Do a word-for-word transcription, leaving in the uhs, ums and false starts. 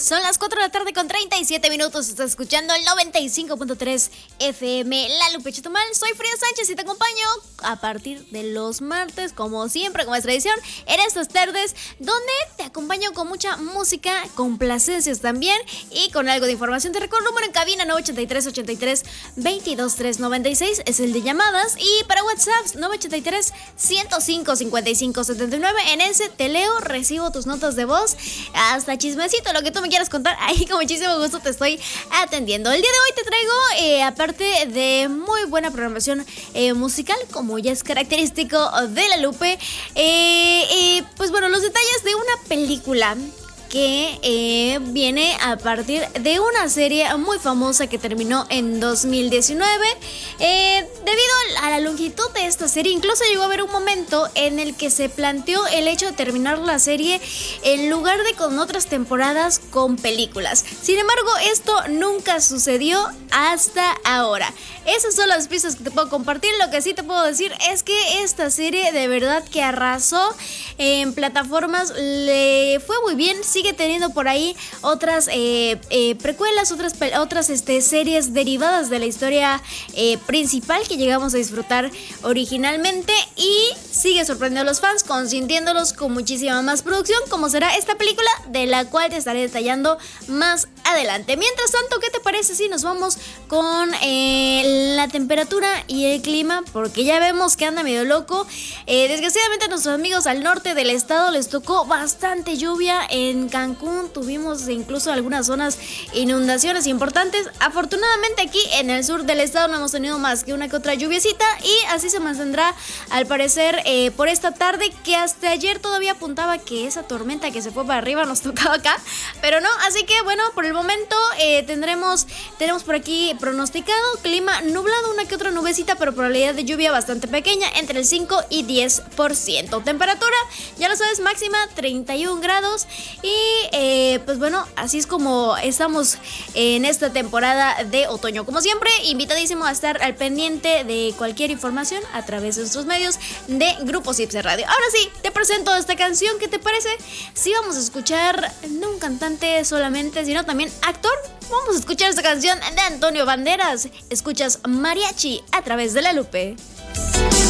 Son las cuatro de la tarde con treinta y siete minutos. Estás escuchando el noventa y cinco punto tres F M La Lupe Chetumal. Soy Frida Sánchez y te acompaño a partir de los martes, como siempre, como es tradición, en estas tardes donde te acompaño con mucha música, complacencias también y con algo de información. Te recuerdo el número en cabina nueve ocho tres, ocho tres, veintidós, trescientos noventa y seis, es el de llamadas, y para WhatsApp nueve ocho tres, ciento cinco, cincuenta y cinco, setenta y nueve. En ese te leo, recibo tus notas de voz, hasta chismecito, lo que tú me quieras contar, ahí con muchísimo gusto te estoy atendiendo. El día de hoy te traigo, eh, aparte de muy buena programación eh, musical, como ya es característico de La Lupe, eh, eh, pues bueno, los detalles de una película que eh, viene a partir de una serie muy famosa que terminó en dos mil diecinueve. Eh, debido a la longitud de esta serie, incluso llegó a haber un momento en el que se planteó el hecho de terminar la serie en lugar de con otras temporadas con películas. Sin embargo, esto nunca sucedió hasta ahora. Esas son las pistas que te puedo compartir. Lo que sí te puedo decir es que esta serie de verdad que arrasó en plataformas, le fue muy bien. Sigue teniendo por ahí otras eh, eh, precuelas, otras, otras este, series derivadas de la historia eh, principal que llegamos a disfrutar originalmente, y sigue sorprendiendo a los fans, consintiéndolos con muchísima más producción, como será esta película, de la cual te estaré detallando más adelante. Mientras tanto, ¿qué te parece si nos vamos con eh, la temperatura y el clima? Porque ya vemos que anda medio loco. Eh, desgraciadamente a nuestros amigos al norte del estado les tocó bastante lluvia. En Cancún tuvimos incluso algunas zonas inundaciones importantes. Afortunadamente aquí en el sur del estado no hemos tenido más que una que otra lluviecita, y así se mantendrá al parecer eh, por esta tarde, que hasta ayer todavía apuntaba que esa tormenta que se fue para arriba nos tocaba acá, pero no. Así que bueno, por el momento eh, tendremos tenemos por aquí pronosticado clima nublado, una que otra nubecita, pero probabilidad de lluvia bastante pequeña, entre el cinco y diez por ciento. Temperatura, ya lo sabes, máxima treinta y un grados. Y eh, pues bueno, así es como estamos en esta temporada de otoño. Como siempre, invitadísimo a estar al pendiente de cualquier información a través de nuestros medios de Grupo Cipse Radio. Ahora sí, te presento esta canción. ¿Qué te parece si vamos a escuchar no un cantante solamente, sino también actor? Vamos a escuchar esta canción de Antonio Banderas. Escuchas Mariachi a través de La Lupe.